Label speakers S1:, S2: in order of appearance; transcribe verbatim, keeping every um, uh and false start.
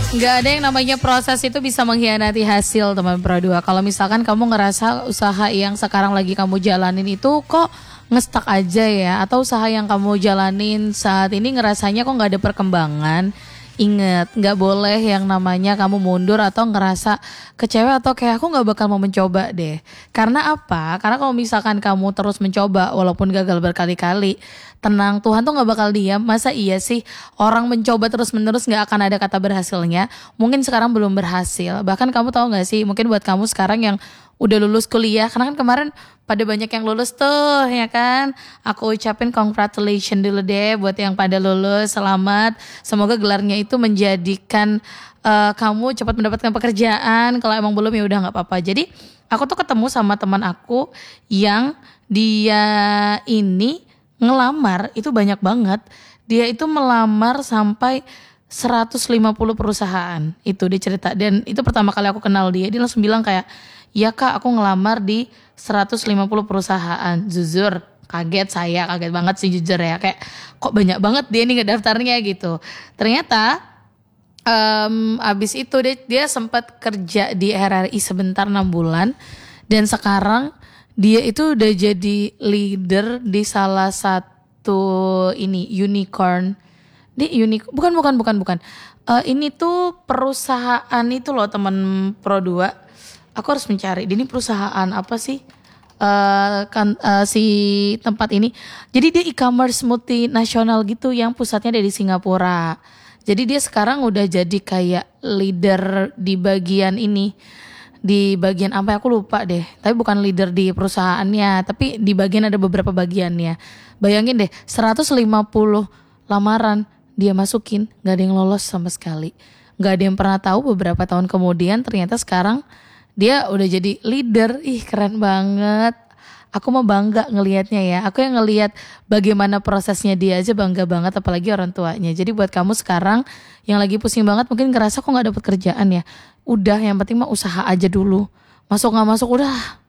S1: Nggak ada yang namanya proses itu bisa mengkhianati hasil, teman Pro dua. Kalau misalkan kamu ngerasa usaha yang sekarang lagi kamu jalanin itu kok ngestak aja ya, atau usaha yang kamu jalanin saat ini ngerasanya kok nggak ada perkembangan, ingat nggak boleh yang namanya kamu mundur atau ngerasa kecewa atau kayak aku nggak bakal mau mencoba deh. Karena apa? Karena kalau misalkan kamu terus mencoba walaupun gagal berkali-kali, tenang, Tuhan tuh gak bakal diam. Masa iya sih orang mencoba terus menerus gak akan ada kata berhasilnya. Mungkin sekarang belum berhasil. Bahkan kamu tahu gak sih, mungkin buat kamu sekarang yang udah lulus kuliah, karena kan kemarin pada banyak yang lulus tuh ya kan. Aku ucapin congratulations dulu deh buat yang pada lulus, selamat. Semoga gelarnya itu menjadikan uh, kamu cepat mendapatkan pekerjaan. Kalau emang belum ya udah gak apa-apa. Jadi aku tuh ketemu sama teman aku yang dia ini ngelamar itu banyak banget. Dia itu melamar sampai seratus lima puluh perusahaan. Itu dia cerita. Dan itu pertama kali aku kenal dia. Dia langsung bilang kayak, ya kak aku ngelamar di seratus lima puluh perusahaan. Jujur kaget saya, kaget banget sih jujur ya. Kayak kok banyak banget dia nih ngedaftarnya gitu. Ternyata um, abis itu dia, dia sempat kerja di R R I sebentar enam bulan. Dan sekarang dia itu udah jadi leader di salah satu ini unicorn. Di unicorn bukan bukan bukan bukan. Uh, ini tuh perusahaan itu loh teman Pro dua. Aku harus mencari. Ini perusahaan apa sih? Uh, kan uh, si tempat ini. Jadi dia e-commerce multinasional gitu yang pusatnya dari Singapura. Jadi dia sekarang udah jadi kayak leader di bagian ini. Di bagian apa aku lupa deh, tapi bukan leader di perusahaannya, tapi di bagian ada beberapa bagiannya. Bayangin deh, seratus lima puluh lamaran dia masukin, gak ada yang lolos sama sekali. Gak ada yang pernah tahu beberapa tahun kemudian ternyata sekarang dia udah jadi leader. Ih keren banget. Aku mah bangga ngelihatnya ya. Aku yang ngelihat bagaimana prosesnya dia aja bangga banget, apalagi orang tuanya. Jadi buat kamu sekarang yang lagi pusing banget mungkin ngerasa kok gak dapet kerjaan ya. Udah yang penting mah usaha aja dulu. Masuk gak masuk udah